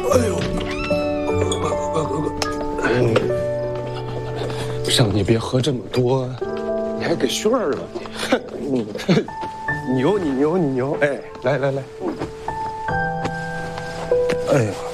哎呦，让你别喝这么多，你还给炫儿了你，你牛，哎，来，哎呀。